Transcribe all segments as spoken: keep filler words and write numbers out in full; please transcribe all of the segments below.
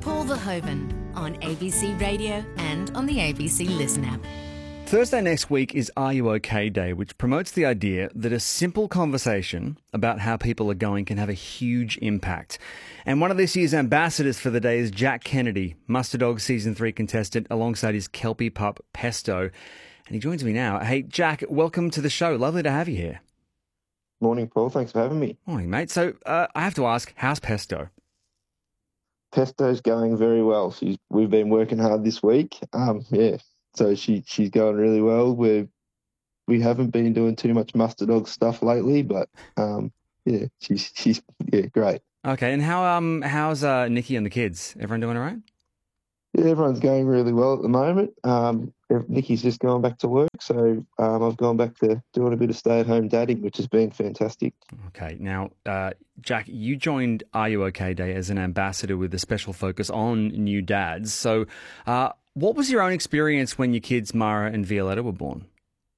Paul Verhoeven on A B C Radio and on the A B C Listen app. Thursday next week is Are You OK Day, which promotes the idea that a simple conversation about how people are going can have a huge impact. And one of this year's ambassadors for the day is Jack Kennedy, Muster Dog Season three contestant, alongside his Kelpie pup, Pesto. And he joins me now. Hey, Jack, welcome to the show. Lovely to have you here. Morning, Paul. Thanks for having me. Morning, mate. So uh, I have to ask, how's Pesto? Pesto's going very well. She's we've been working hard this week. Um, yeah, so she she's going really well. We we haven't been doing too much Muster Dog stuff lately, but um, yeah, she's she's yeah great. Okay, and how um how's uh, Nikki and the kids? Everyone doing all right? Yeah, everyone's going really well at the moment. Um, Nikki's just going back to work, so um, I've gone back to doing a bit of stay-at-home dadding, which has been fantastic. Okay, now, uh, Jack, you joined Are You OK Day as an ambassador with a special focus on new dads. So uh, what was your own experience when your kids, Mara and Violetta, were born?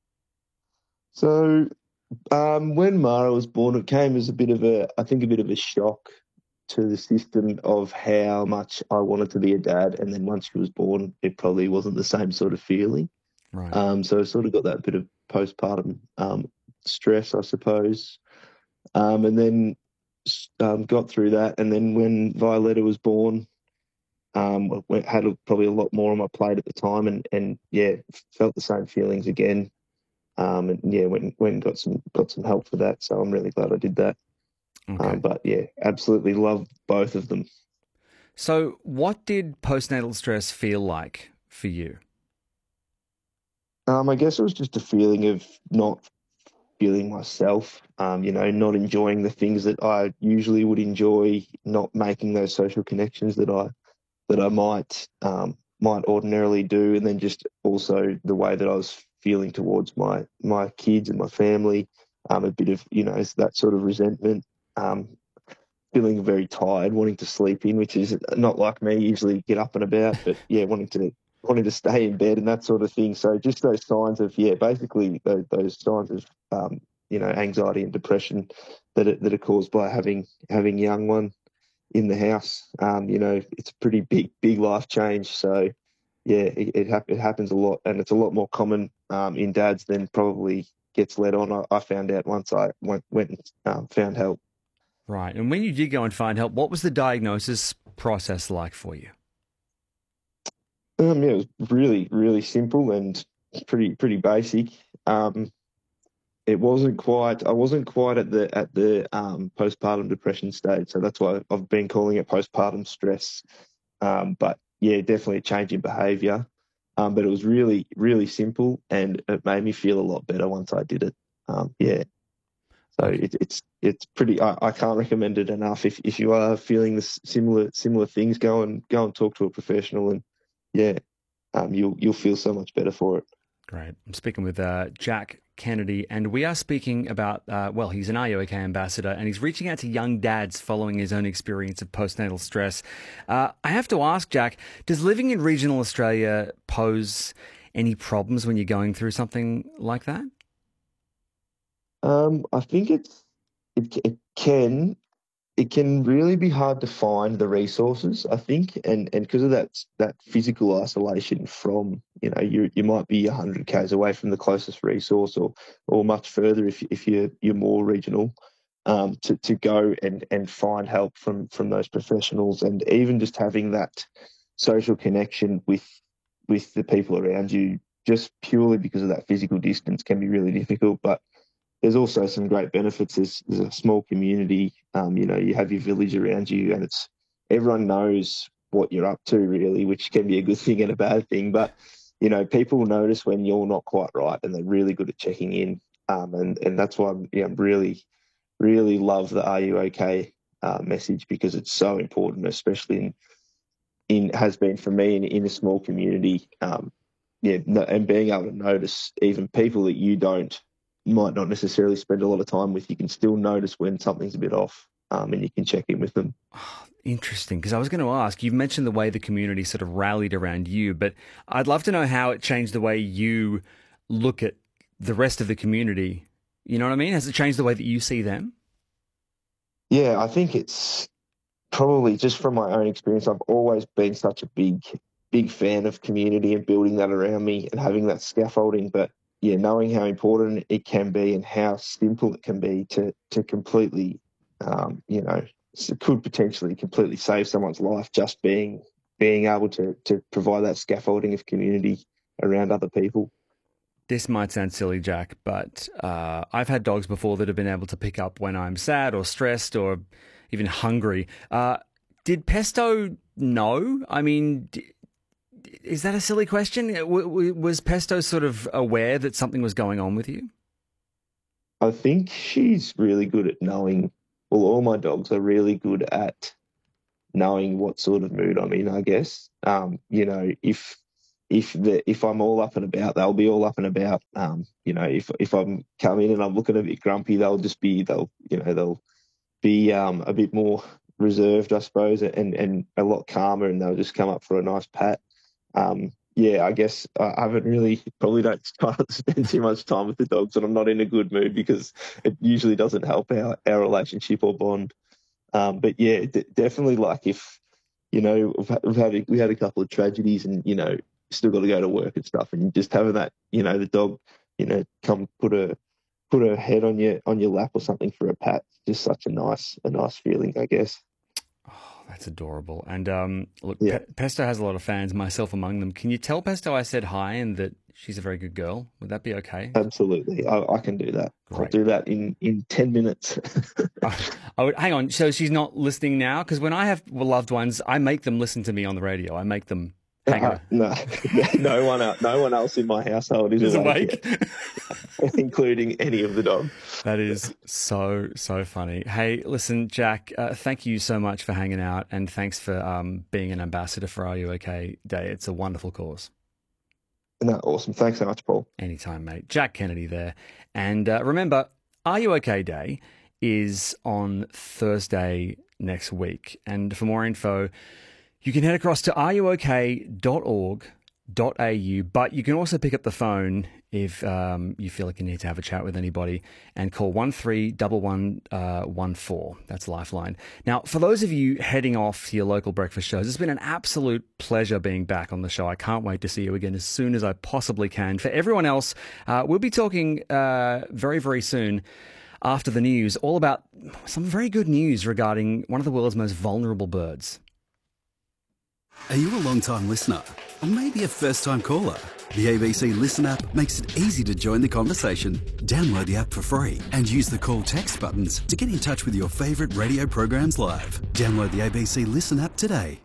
So um, when Mara was born, it came as a bit of a, I think, a bit of a shock to the system of how much I wanted to be a dad, and then once she was born, it probably wasn't the same sort of feeling. Right. Um, so I sort of got that bit of postpartum um, stress, I suppose, um, and then um, got through that. And then when Violetta was born, um, I had a, probably a lot more on my plate at the time, and, and yeah, felt the same feelings again. Um, and yeah, went went and got some got some help for that. So I'm really glad I did that. Okay. Um, but yeah, absolutely love both of them. So what did postnatal stress feel like for you? Um, I guess it was just a feeling of not feeling myself, um, you know, not enjoying the things that I usually would enjoy, not making those social connections that I that I might um, might ordinarily do, and then just also the way that I was feeling towards my my kids and my family, um, a bit of, you know, that sort of resentment. Um, feeling very tired, wanting to sleep in, which is not like me, usually get up and about, but yeah, wanting to wanting to stay in bed and that sort of thing. So just those signs of, yeah, basically those, those signs of, um, you know, anxiety and depression that are, that are caused by having having young one in the house. Um, you know, it's a pretty big, big life change. So yeah, it, it, hap- it happens a lot, and it's a lot more common um, in dads than probably gets let on. I, I found out once I went, went and um, found help. Right. And when you did go and find help, what was the diagnosis process like for you? Um, yeah, it was really, really simple and pretty, pretty basic. Um, it wasn't quite. I wasn't quite at the at the um, postpartum depression stage, so that's why I've been calling it postpartum stress. Um, but yeah, definitely a change in behaviour. Um, but it was really, really simple, and it made me feel a lot better once I did it. Um, yeah. So it, it's it's pretty. I, I can't recommend it enough. If if you are feeling this similar similar things, go and go and talk to a professional, and yeah, um, you'll you'll feel so much better for it. Great. I'm speaking with uh, Jack Kennedy, and we are speaking about. Uh, well, he's an Are You OK ambassador, and he's reaching out to young dads following his own experience of postnatal stress. Uh, I have to ask, Jack, does living in regional Australia pose any problems when you're going through something like that? Um, I think it's it, it can it can really be hard to find the resources, I think, and and because of that that physical isolation from, you know, you you might be one hundred k's away from the closest resource, or or much further if if you're you're more regional, um, to to go and and find help from from those professionals, and even just having that social connection with with the people around you, just purely because of that physical distance, can be really difficult. But there's also some great benefits. There's, there's a small community. Um, you know, you have your village around you, and it's everyone knows what you're up to, really, which can be a good thing and a bad thing. But you know, people notice when you're not quite right, and they're really good at checking in. Um, and and that's why I'm, you know, really, really love the Are You OK uh, message, because it's so important, especially in in has been for me in, in a small community. Um, yeah, no, and being able to notice even people that you don't. might not necessarily spend a lot of time with, you can still notice when something's a bit off, um, and you can check in with them. Oh, interesting, because I was going to ask, you've mentioned the way the community sort of rallied around you, but I'd love to know how it changed the way you look at the rest of the community. You know what I mean? Has it changed the way that you see them? Yeah, I think it's probably just from my own experience, I've always been such a big, big fan of community and building that around me and having that scaffolding. But yeah, knowing how important it can be and how simple it can be to to completely, um, you know, it could potentially completely save someone's life just being being able to to provide that scaffolding of community around other people. This might sound silly, Jack, but uh, I've had dogs before that have been able to pick up when I'm sad or stressed or even hungry. Uh, did Pesto know? I mean, d- is that a silly question? W- w- was Pesto sort of aware that something was going on with you? I think she's really good at knowing, well, all my dogs are really good at knowing what sort of mood I'm in, I guess. Um, you know, if if the if I'm all up and about, they'll be all up and about. Um, you know, if if I'm coming and I'm looking a bit grumpy, they'll just be they'll you know they'll be um a bit more reserved, I suppose, and and a lot calmer, and they'll just come up for a nice pat. Um, yeah, I guess I haven't really probably don't try to spend too much time with the dogs when I'm not in a good mood because it usually doesn't help our our relationship or bond. Um, but yeah, d- definitely like if you know we've had, we've had a, we had a couple of tragedies and you know still got to go to work and stuff, and just having that you know the dog you know come put a put her head on your on your lap or something for a pat, just such a nice a nice feeling, I guess. Oh, that's adorable. And um, look, Yeah. Pe- Pesto has a lot of fans, myself among them. Can you tell Pesto I said hi and that she's a very good girl? Would that be okay? Absolutely, I, I can do that. I'll Great. do that in in ten minutes. I, I would, hang on. So she's not listening now? Because when I have loved ones, I make them listen to me on the radio. I make them hang Uh, on. no, no one else, no one else in my household is, Is awake, awake. yet, including any of the dogs. That is so, so funny. Hey, listen, Jack, uh, thank you so much for hanging out and thanks for um, being an ambassador for Are You OK Day. It's a wonderful cause. No, awesome. Thanks so much, Paul. Anytime, mate. Jack Kennedy there. And uh, remember, Are You OK Day is on Thursday next week. And for more info, you can head across to are you ok dot org dot a u, but you can also pick up the phone if um, you feel like you need to have a chat with anybody and call one three one one one four. That's Lifeline. Now, for those of you heading off to your local breakfast shows, it's been an absolute pleasure being back on the show. I can't wait to see you again as soon as I possibly can. For everyone else, uh, we'll be talking uh, very, very soon after the news all about some very good news regarding one of the world's most vulnerable birds. Are you a long-time listener? Or maybe a first-time caller? The A B C Listen app makes it easy to join the conversation. Download the app for free and use the call text buttons to get in touch with your favourite radio programs live. Download the A B C Listen app today.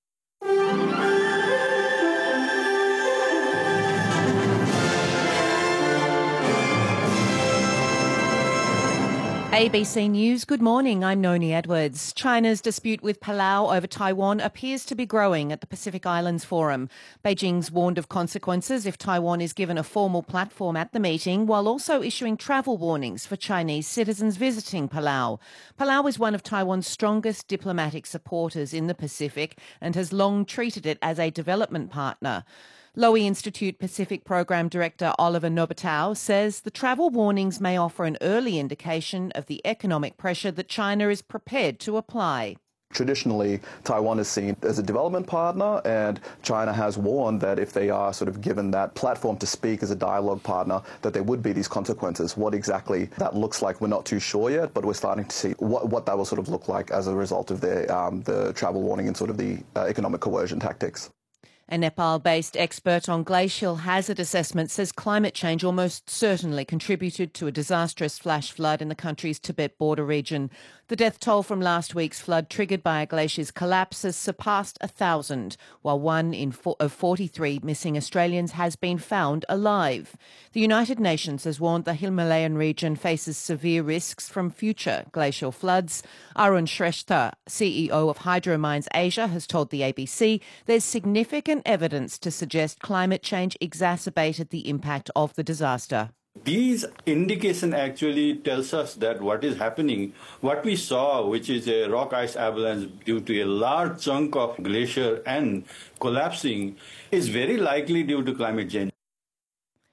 A B C News, good morning. I'm Noni Edwards. China's dispute with Palau over Taiwan appears to be growing at the Pacific Islands Forum. Beijing's warned of consequences if Taiwan is given a formal platform at the meeting, while also issuing travel warnings for Chinese citizens visiting Palau. Palau is one of Taiwan's strongest diplomatic supporters in the Pacific and has long treated it as a development partner. Lowy Institute Pacific Program Director Oliver Nobitao says the travel warnings may offer an early indication of the economic pressure that China is prepared to apply. Traditionally, Taiwan is seen as a development partner, and China has warned that if they are sort of given that platform to speak as a dialogue partner, that there would be these consequences. What exactly that looks like, we're not too sure yet, but we're starting to see what, what that will sort of look like as a result of the, um, the travel warning and sort of the uh, economic coercion tactics. A Nepal-based expert on glacial hazard assessment says climate change almost certainly contributed to a disastrous flash flood in the country's Tibet border region. The death toll from last week's flood triggered by a glacier's collapse has surpassed a thousand, while one in four of forty-three missing Australians has been found alive. The United Nations has warned the Himalayan region faces severe risks from future glacial floods. Arun Shrestha, C E O of Hydromines Asia, has told the A B C there's significant evidence to suggest climate change exacerbated the impact of the disaster. These indication actually tells us that what is happening, what we saw, which is a rock ice avalanche due to a large chunk of glacier and collapsing, is very likely due to climate change.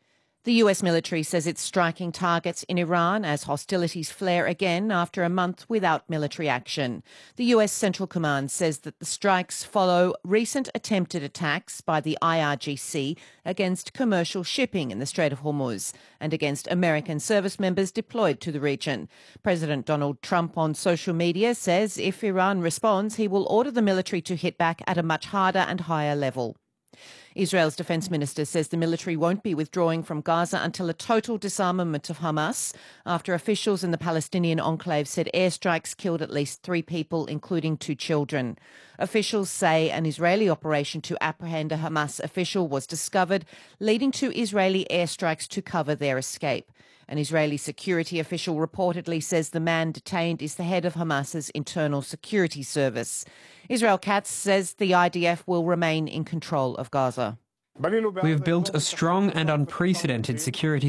The U S military says it's striking targets in Iran as hostilities flare again after a month without military action. The U S Central Command says that the strikes follow recent attempted attacks by the I R G C against commercial shipping in the Strait of Hormuz and against American service members deployed to the region. President Donald Trump on social media says if Iran responds, he will order the military to hit back at a much harder and higher level. Israel's defence minister says the military won't be withdrawing from Gaza until a total disarmament of Hamas, after officials in the Palestinian enclave said airstrikes killed at least three people, including two children. Officials say an Israeli operation to apprehend a Hamas official was discovered, leading to Israeli airstrikes to cover their escape. An Israeli security official reportedly says the man detained is the head of Hamas's internal security service. Israel Katz says the I D F will remain in control of Gaza. We have built a strong and unprecedented security